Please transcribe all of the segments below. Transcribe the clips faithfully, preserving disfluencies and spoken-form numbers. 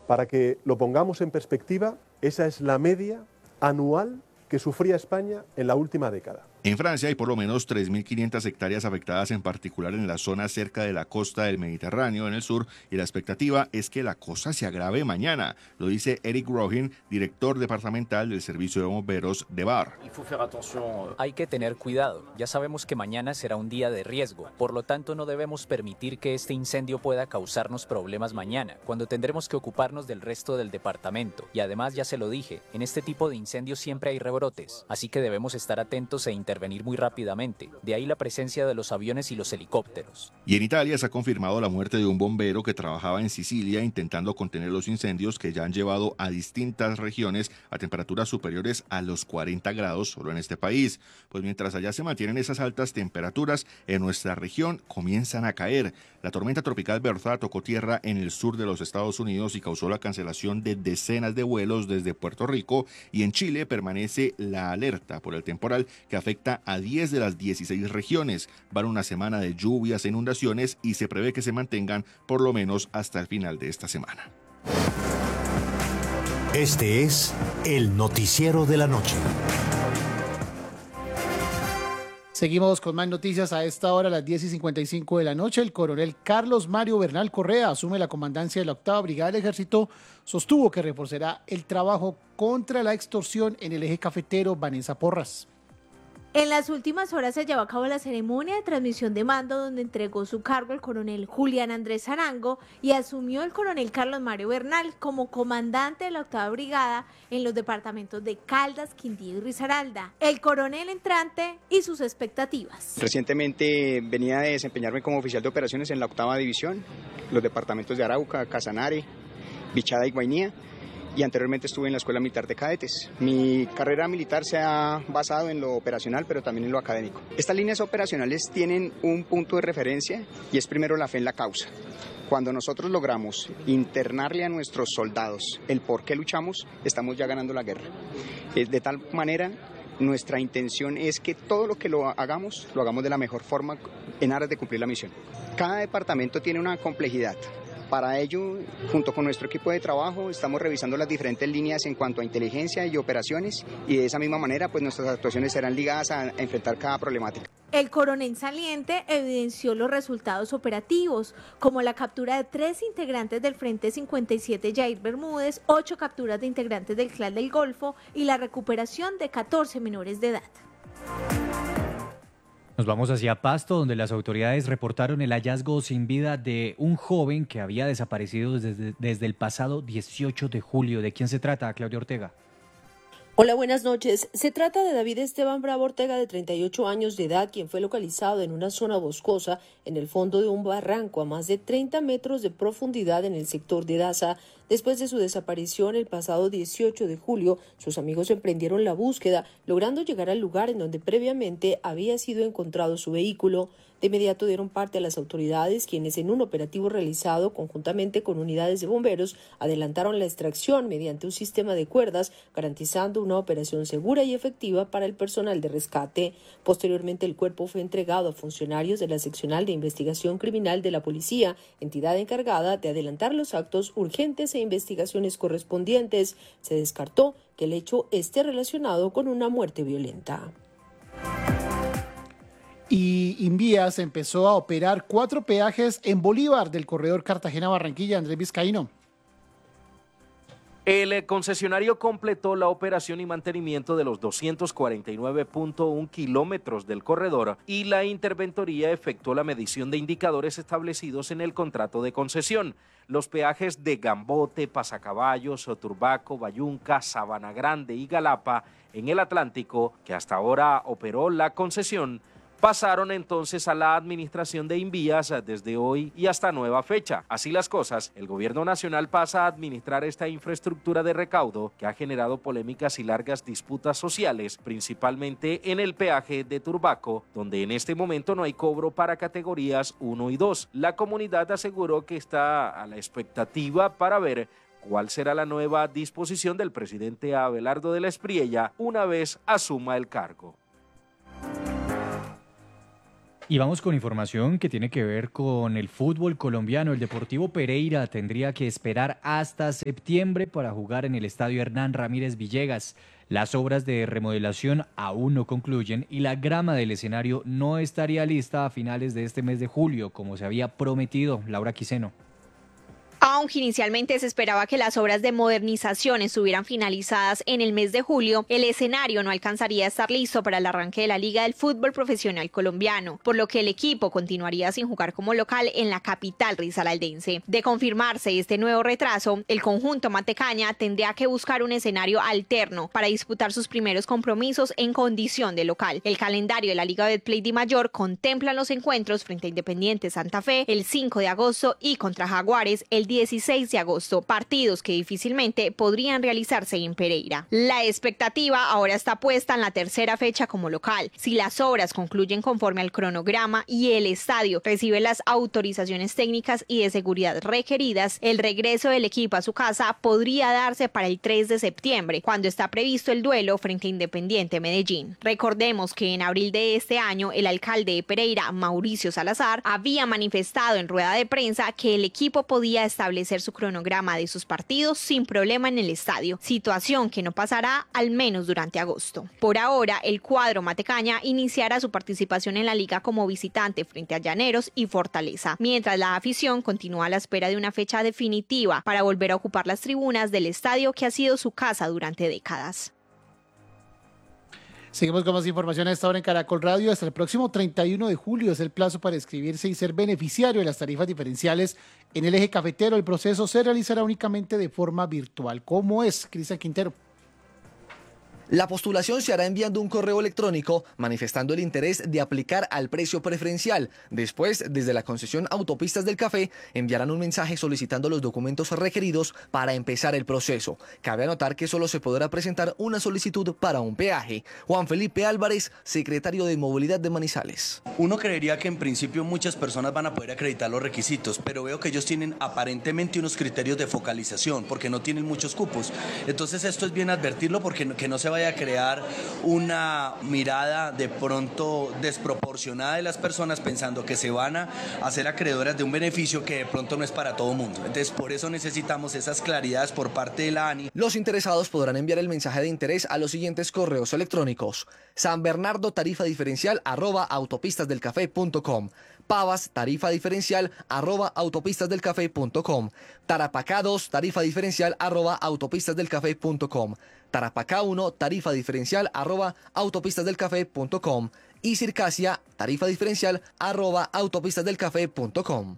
Para que lo pongamos en perspectiva, esa es la media anual que sufría España en la última década. En Francia hay por lo menos tres mil quinientas hectáreas afectadas, en particular en la zona cerca de la costa del Mediterráneo, en el sur, y la expectativa es que la cosa se agrave mañana. Lo dice Eric Rohin, director departamental del Servicio de Bomberos de Var. Hay que tener cuidado. Ya sabemos que mañana será un día de riesgo. Por lo tanto, no debemos permitir que este incendio pueda causarnos problemas mañana, cuando tendremos que ocuparnos del resto del departamento. Y además, ya se lo dije, en este tipo de incendios siempre hay rebrotes, así que debemos estar atentos e intervenir venir muy rápidamente, de ahí la presencia de los aviones y los helicópteros. Y en Italia se ha confirmado la muerte de un bombero que trabajaba en Sicilia intentando contener los incendios que ya han llevado a distintas regiones a temperaturas superiores a los cuarenta grados solo en este país. Pues mientras allá se mantienen esas altas temperaturas, en nuestra región comienzan a caer. La tormenta tropical Bertha tocó tierra en el sur de los Estados Unidos y causó la cancelación de decenas de vuelos desde Puerto Rico, y en Chile permanece la alerta por el temporal que afecta a diez de las dieciséis regiones. Van una semana de lluvias e inundaciones y se prevé que se mantengan por lo menos hasta el final de esta semana. Este es el noticiero de la noche. Seguimos con más noticias a esta hora, a las diez y cincuenta y cinco de la noche. El coronel Carlos Mario Bernal Correa asume la comandancia de la octava Brigada del Ejército. Sostuvo que reforzará el trabajo contra la extorsión en el eje cafetero. Vanessa Porras. En las últimas horas se llevó a cabo la ceremonia de transmisión de mando, donde entregó su cargo el coronel Julián Andrés Arango y asumió el coronel Carlos Mario Bernal como comandante de la octava Brigada en los departamentos de Caldas, Quindío y Risaralda. El coronel entrante y sus expectativas. Recientemente venía de desempeñarme como oficial de operaciones en la octava división, los departamentos de Arauca, Casanare, Bichada y Guainía. Y anteriormente estuve en la Escuela Militar de Cadetes. Mi carrera militar se ha basado en lo operacional, pero también en lo académico. Estas líneas operacionales tienen un punto de referencia y es primero la fe en la causa. Cuando nosotros logramos internarle a nuestros soldados el por qué luchamos, estamos ya ganando la guerra. De tal manera, nuestra intención es que todo lo que lo hagamos, lo hagamos de la mejor forma en aras de cumplir la misión. Cada departamento tiene una complejidad. Para ello, junto con nuestro equipo de trabajo, estamos revisando las diferentes líneas en cuanto a inteligencia y operaciones, y de esa misma manera, pues nuestras actuaciones serán ligadas a enfrentar cada problemática. El coronel saliente evidenció los resultados operativos, como la captura de tres integrantes del Frente cincuenta y siete Jair Bermúdez, ocho capturas de integrantes del Clan del Golfo y la recuperación de catorce menores de edad. Nos vamos hacia Pasto, donde las autoridades reportaron el hallazgo sin vida de un joven que había desaparecido desde, desde el pasado dieciocho de julio. ¿De quién se trata, Claudia Ortega? Hola, buenas noches. Se trata de David Esteban Bravo Ortega, de treinta y ocho años de edad, quien fue localizado en una zona boscosa en el fondo de un barranco a más de treinta metros de profundidad en el sector de Daza. Después de su desaparición el pasado dieciocho de julio, sus amigos emprendieron la búsqueda, logrando llegar al lugar en donde previamente había sido encontrado su vehículo. De inmediato dieron parte a las autoridades, quienes en un operativo realizado conjuntamente con unidades de bomberos adelantaron la extracción mediante un sistema de cuerdas, garantizando una operación segura y efectiva para el personal de rescate. Posteriormente, el cuerpo fue entregado a funcionarios de la Seccional de Investigación Criminal de la Policía, entidad encargada de adelantar los actos urgentes e investigaciones correspondientes. Se descartó que el hecho esté relacionado con una muerte violenta. Y Invías empezó a operar cuatro peajes en Bolívar del corredor Cartagena-Barranquilla. Andrés Vizcaíno. El concesionario completó la operación y mantenimiento de los doscientos cuarenta y nueve punto uno kilómetros del corredor y la interventoría efectuó la medición de indicadores establecidos en el contrato de concesión. Los peajes de Gambote, Pasacaballos, Turbaco, Bayunca, Sabana Grande y Galapa en el Atlántico, que hasta ahora operó la concesión, pasaron entonces a la administración de Invías desde hoy y hasta nueva fecha. Así las cosas, el gobierno nacional pasa a administrar esta infraestructura de recaudo que ha generado polémicas y largas disputas sociales, principalmente en el peaje de Turbaco, donde en este momento no hay cobro para categorías uno y dos. La comunidad aseguró que está a la expectativa para ver cuál será la nueva disposición del presidente Abelardo de la Espriella una vez asuma el cargo. Y vamos con información que tiene que ver con el fútbol colombiano. El Deportivo Pereira tendría que esperar hasta septiembre para jugar en el estadio Hernán Ramírez Villegas. Las obras de remodelación aún no concluyen y la grama del escenario no estaría lista a finales de este mes de julio, como se había prometido. Laura Quiseno. Aunque inicialmente se esperaba que las obras de modernización estuvieran finalizadas en el mes de julio, el escenario no alcanzaría a estar listo para el arranque de la Liga del Fútbol Profesional Colombiano, por lo que el equipo continuaría sin jugar como local en la capital risaraldense. De confirmarse este nuevo retraso, el conjunto Matecaña tendría que buscar un escenario alterno para disputar sus primeros compromisos en condición de local. El calendario de la Liga Betplay Di Mayor contempla los encuentros frente a Independiente Santa Fe el cinco de agosto y contra Jaguares el dieciséis de agosto, partidos que difícilmente podrían realizarse en Pereira. La expectativa ahora está puesta en la tercera fecha como local. Si las obras concluyen conforme al cronograma y el estadio recibe las autorizaciones técnicas y de seguridad requeridas, el regreso del equipo a su casa podría darse para el tres de septiembre, cuando está previsto el duelo frente a Independiente Medellín. Recordemos que en abril de este año, el alcalde de Pereira, Mauricio Salazar, había manifestado en rueda de prensa que el equipo podía establecer su cronograma de sus partidos sin problema en el estadio, situación que no pasará al menos durante agosto. Por ahora, el cuadro Matecaña iniciará su participación en la liga como visitante frente a Llaneros y Fortaleza, mientras la afición continúa a la espera de una fecha definitiva para volver a ocupar las tribunas del estadio que ha sido su casa durante décadas. Seguimos con más información a esta hora en Caracol Radio. Hasta el próximo treinta y uno de julio es el plazo para inscribirse y ser beneficiario de las tarifas diferenciales en el eje cafetero. El proceso se realizará únicamente de forma virtual. ¿Cómo es, Cristian Quintero? La postulación se hará enviando un correo electrónico manifestando el interés de aplicar al precio preferencial. Después, desde la concesión Autopistas del Café, enviarán un mensaje solicitando los documentos requeridos para empezar el proceso. Cabe anotar que solo se podrá presentar una solicitud para un peaje. Juan Felipe Álvarez, secretario de Movilidad de Manizales. Uno creería que en principio muchas personas van a poder acreditar los requisitos, pero veo que ellos tienen aparentemente unos criterios de focalización porque no tienen muchos cupos. Entonces esto es bien advertirlo porque no, que no se vaya a crear una mirada de pronto desproporcionada de las personas pensando que se van a hacer acreedoras de un beneficio que de pronto no es para todo mundo. Entonces por eso necesitamos esas claridades por parte de la ANI. Los interesados podrán enviar el mensaje de interés a los siguientes correos electrónicos: San Bernardo tarifa diferencial arroba autopistasdelcafé punto com, Pavas tarifa diferencial arroba autopistasdelcafé punto com, Tarapacá dos tarifa diferencial arroba autopistasdelcafé punto com, Tarapacá uno tarifa diferencial arroba autopistasdelcafé punto com y Circasia tarifa diferencial arroba autopistasdelcafé punto com.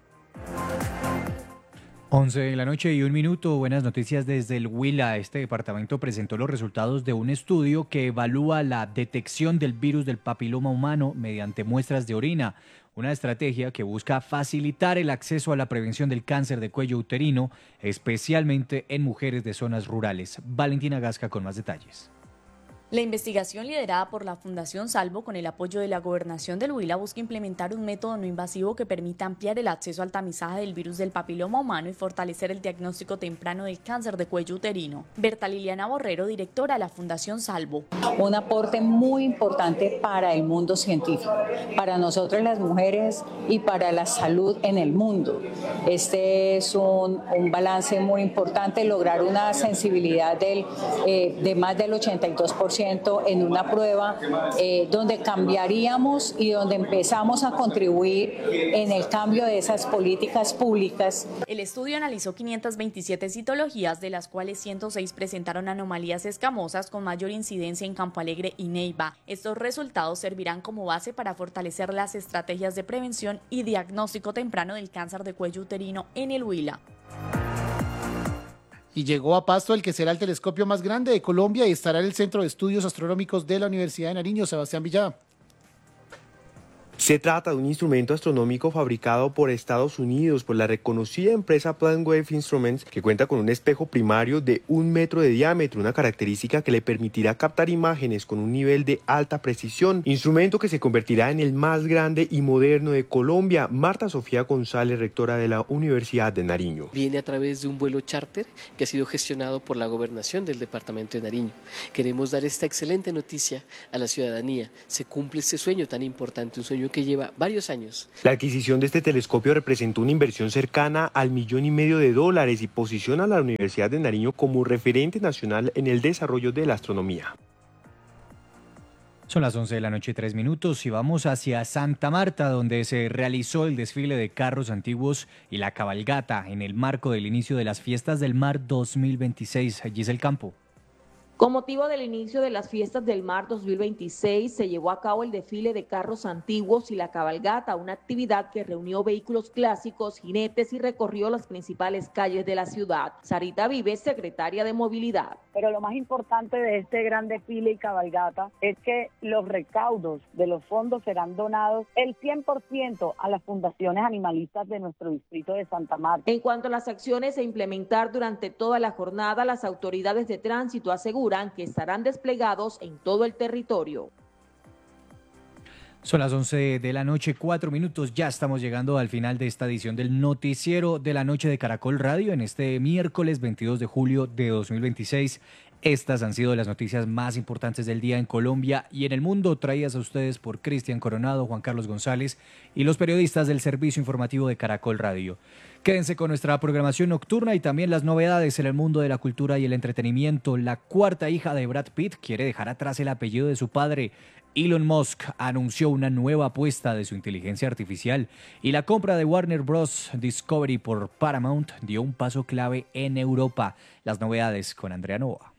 once de la noche y un minuto. Buenas noticias desde el Huila. Este departamento presentó los resultados de un estudio que evalúa la detección del virus del papiloma humano mediante muestras de orina. Una estrategia que busca facilitar el acceso a la prevención del cáncer de cuello uterino, especialmente en mujeres de zonas rurales. Valentina Gasca con más detalles. La investigación liderada por la Fundación Salvo con el apoyo de la Gobernación del Huila busca implementar un método no invasivo que permita ampliar el acceso al tamizaje del virus del papiloma humano y fortalecer el diagnóstico temprano del cáncer de cuello uterino. Berta Liliana Borrero, directora de la Fundación Salvo. Un aporte muy importante para el mundo científico, para nosotras las mujeres y para la salud en el mundo. Este es un, un balance muy importante, lograr una sensibilidad del, eh, de más del ochenta y dos por ciento en una prueba eh, donde cambiaríamos y donde empezamos a contribuir en el cambio de esas políticas públicas. El estudio analizó quinientas veintisiete citologías, de las cuales ciento seis presentaron anomalías escamosas con mayor incidencia en Campo Alegre y Neiva. Estos resultados servirán como base para fortalecer las estrategias de prevención y diagnóstico temprano del cáncer de cuello uterino en el Huila. Y llegó a Pasto el que será el telescopio más grande de Colombia y estará en el Centro de Estudios Astronómicos de la Universidad de Nariño. Sebastián Villada. Se trata de un instrumento astronómico fabricado por Estados Unidos por la reconocida empresa PlanWave Instruments, que cuenta con un espejo primario de un metro de diámetro, una característica que le permitirá captar imágenes con un nivel de alta precisión, instrumento que se convertirá en el más grande y moderno de Colombia. Marta Sofía González, rectora de la Universidad de Nariño. Viene a través de un vuelo charter que ha sido gestionado por la Gobernación del Departamento de Nariño. Queremos dar esta excelente noticia a la ciudadanía. Se cumple este sueño tan importante, un sueño que que lleva varios años. La adquisición de este telescopio representó una inversión cercana al millón y medio de dólares y posiciona a la Universidad de Nariño como referente nacional en el desarrollo de la astronomía. Son las once de la noche y tres minutos y vamos hacia Santa Marta, donde se realizó el desfile de carros antiguos y la cabalgata en el marco del inicio de las Fiestas del Mar dos mil veintiséis. Giselle Campo. Con motivo del inicio de las Fiestas del Mar dos mil veintiséis, se llevó a cabo el desfile de carros antiguos y la cabalgata, una actividad que reunió vehículos clásicos, jinetes y recorrió las principales calles de la ciudad. Sarita Vives, secretaria de Movilidad. Pero lo más importante de este gran desfile y cabalgata es que los recaudos de los fondos serán donados el cien por ciento a las fundaciones animalistas de nuestro distrito de Santa Marta. En cuanto a las acciones a implementar durante toda la jornada, las autoridades de tránsito aseguran que estarán desplegados en todo el territorio. Son las once de la noche, cuatro minutos. Ya estamos llegando al final de esta edición del Noticiero de la Noche de Caracol Radio en este miércoles veintidós de julio de dos mil veintiséis. Estas han sido las noticias más importantes del día en Colombia y en el mundo, traídas a ustedes por Cristian Coronado, Juan Carlos González y los periodistas del Servicio Informativo de Caracol Radio. Quédense con nuestra programación nocturna y también las novedades en el mundo de la cultura y el entretenimiento. La cuarta hija de Brad Pitt quiere dejar atrás el apellido de su padre. Elon Musk anunció una nueva apuesta de su inteligencia artificial y la compra de Warner Bros. Discovery por Paramount dio un paso clave en Europa. Las novedades con Andrea Nova.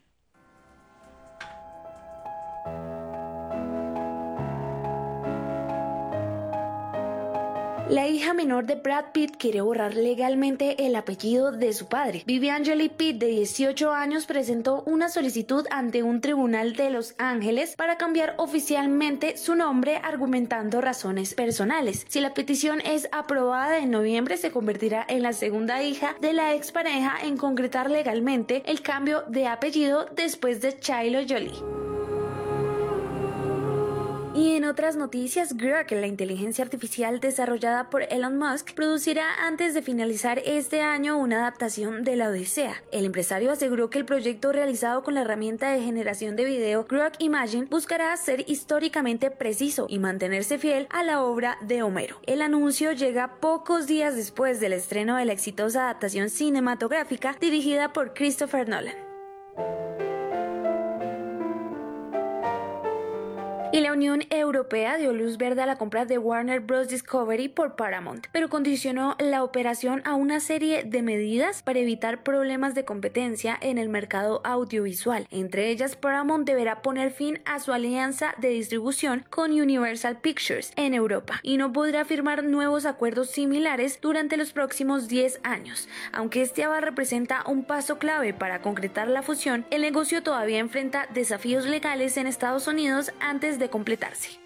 La hija menor de Brad Pitt quiere borrar legalmente el apellido de su padre. Viviangeli Pitt, de dieciocho años, presentó una solicitud ante un tribunal de Los Ángeles para cambiar oficialmente su nombre, argumentando razones personales. Si la petición es aprobada en noviembre, se convertirá en la segunda hija de la expareja en concretar legalmente el cambio de apellido después de Shiloh Jolie. Y en otras noticias, Grok, la inteligencia artificial desarrollada por Elon Musk, producirá antes de finalizar este año una adaptación de la Odisea. El empresario aseguró que el proyecto realizado con la herramienta de generación de video Grok Imagine buscará ser históricamente preciso y mantenerse fiel a la obra de Homero. El anuncio llega pocos días después del estreno de la exitosa adaptación cinematográfica dirigida por Christopher Nolan. Y la Unión Europea dio luz verde a la compra de Warner Bros. Discovery por Paramount, pero condicionó la operación a una serie de medidas para evitar problemas de competencia en el mercado audiovisual. Entre ellas, Paramount deberá poner fin a su alianza de distribución con Universal Pictures en Europa y no podrá firmar nuevos acuerdos similares durante los próximos diez años. Aunque este aval representa un paso clave para concretar la fusión, el negocio todavía enfrenta desafíos legales en Estados Unidos antes de completarse.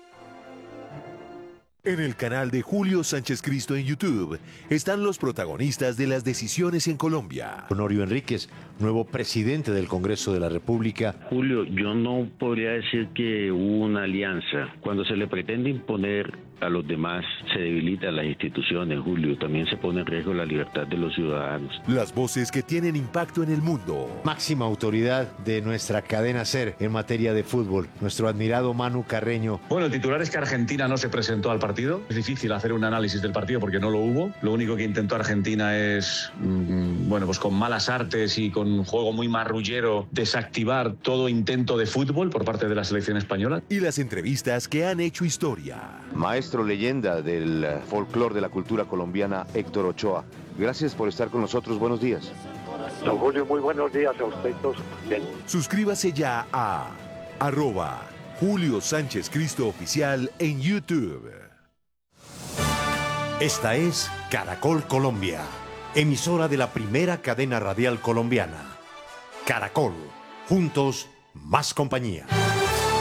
En el canal de Julio Sánchez Cristo en YouTube están los protagonistas de las decisiones en Colombia. Honorio Enríquez, nuevo presidente del Congreso de la República. Julio, yo no podría decir que hubo una alianza. Cuando se le pretende imponer a los demás, se debilitan las instituciones, Julio. También se pone en riesgo la libertad de los ciudadanos. Las voces que tienen impacto en el mundo. Máxima autoridad de nuestra cadena SER en materia de fútbol, nuestro admirado Manu Carreño. Bueno, el titular es que Argentina no se presentó al partido. Es difícil hacer un análisis del partido porque no lo hubo. Lo único que intentó Argentina es, mmm, bueno, pues con malas artes y con un juego muy marrullero, desactivar todo intento de fútbol por parte de la selección española. Y las entrevistas que han hecho historia. Maestro leyenda del folclore de la cultura colombiana, Héctor Ochoa. Gracias por estar con nosotros. Buenos días. Don Julio, muy buenos días a usted todos. Bien. Suscríbase ya a arroba Julio Sánchez Cristo Oficial en YouTube. Esta es Caracol Colombia, emisora de la primera cadena radial colombiana. Caracol, juntos, más compañía.